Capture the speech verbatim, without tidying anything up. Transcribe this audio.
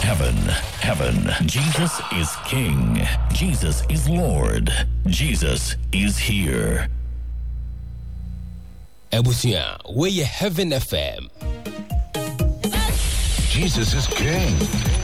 Heaven, heaven. Jesus is King. Jesus is Lord. Jesus is here. Ebusia, where you Heaven F M. Jesus is King.